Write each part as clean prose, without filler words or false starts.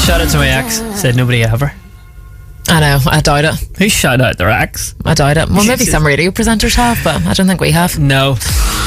Shout out to my ex. Said nobody ever. I know, I doubt it. Who shout out their ex? I doubt it. Well, maybe some radio presenters have, but I don't think we have. No.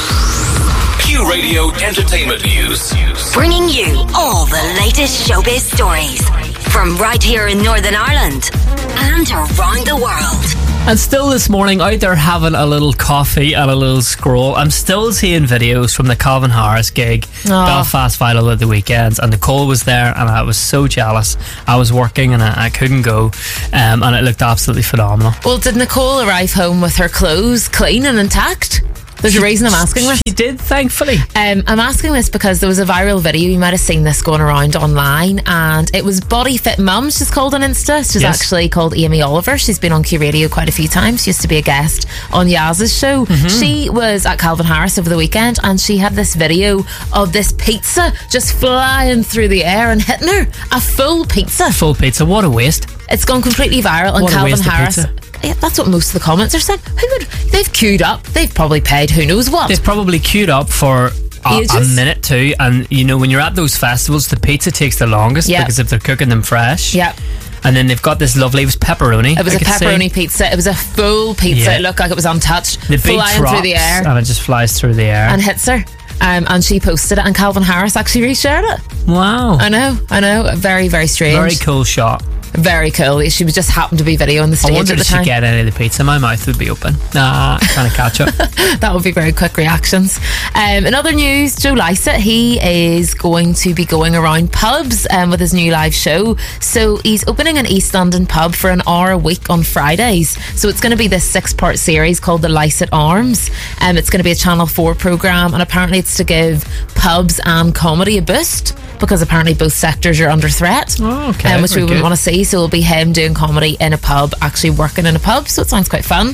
Q Radio Entertainment News. Bringing you all the latest showbiz stories from right here in Northern Ireland and around the world. And still this morning, out there having a little coffee and a little scroll, I'm still seeing videos from the Calvin Harris gig, Belfast Final at the weekends, and Nicole was there, and I was so jealous. I was working and I couldn't go, and it looked absolutely phenomenal. Well, did Nicole arrive home with her clothes clean and intact? There's a reason I'm asking this. She did, thankfully. I'm asking this because there was a viral video. You might have seen this going around online, and it was Body Fit Mum, she's called on Insta. She's actually called Amy Oliver. She's been on Q Radio quite a few times. She used to be a guest on Yaz's show. She was at Calvin Harris over the weekend, and she had this video of this pizza just flying through the air and hitting her. A full pizza. Full pizza, what a waste. It's gone completely viral, and What a Calvin waste of Harris. pizza. Yeah, that's what most of the comments are saying. They've queued up. They've probably paid who knows what. They've probably queued up for a minute too, and you know, when you're at those festivals, the pizza takes the longest because if they're cooking them fresh. Yep. And then they've got this lovely, it was pepperoni. It was a pepperoni pizza. It was a full pizza. It looked like it was untouched. The big flying drops, through the air. and it just flies through the air. And hits her. And she posted it, and Calvin Harris actually reshared it. Wow. I know. Very, very strange. Very cool shot. Very cool. She was just happened to be videoing the stage I wonder at the if she time. get any of the pizza. My mouth would be open. Trying to catch up. That would be very quick reactions. In other news, Joe Lycett, he is going to be going around pubs with his new live show. So he's opening an East London pub for an hour a week on Fridays. So it's going to be this 6-part series called The Lycett Arms. It's going to be a Channel 4 programme, and apparently it's to give pubs and comedy a boost, because apparently both sectors are under threat. Oh, okay. Which we wouldn't want to see. So it'll be him doing comedy in a pub, actually working in a pub. So it sounds quite fun.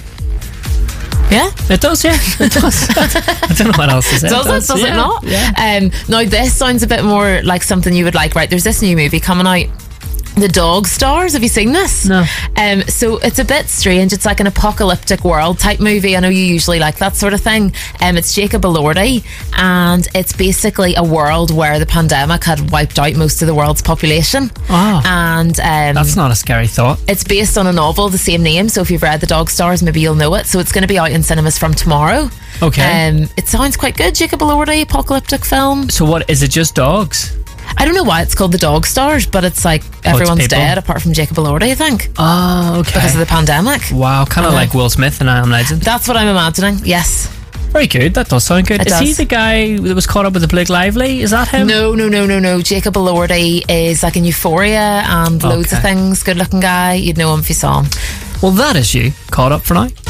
Yeah, it does. Yeah, it does. I don't know what else to say. Does it not? Yeah. Now this sounds a bit more like something you would like. Right, there's this new movie coming out, The Dog Stars. Have you seen this? No. So it's a bit strange. It's like an apocalyptic world type movie. I know you usually like that sort of thing. It's Jacob Elordi, and it's basically a world where the pandemic had wiped out most of the world's population. Oh. And that's not a scary thought. It's based on a novel, the same name. So if you've read The Dog Stars, maybe you'll know it. So it's going to be out in cinemas from tomorrow. Okay. It sounds quite good. Jacob Elordi, apocalyptic film. So what is it? Just dogs? I don't know why it's called The Dog Stars, but it's like everyone's dead apart from Jacob Elordi, I think. Oh, okay. Because of the pandemic. Wow, kind of like Will Smith in I Am Legend. That's what I'm imagining, yes. Very good, that does sound good. Is he the guy that was caught up with the Blake Lively? Is that him? No. Jacob Elordi is like in Euphoria and loads of things. Good looking guy. You'd know him if you saw him. Well, that is you caught up for now.